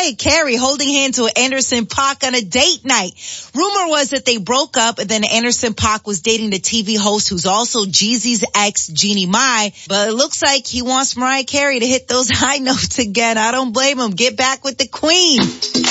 Mariah Carey holding hands with Anderson .Paak on a date night. Rumor was that they broke up and then Anderson .Paak was dating the TV host who's also Jeezy's ex, Jeannie Mai. But it looks like he wants Mariah Carey to hit those high notes again. I don't blame him. Get back with the queen.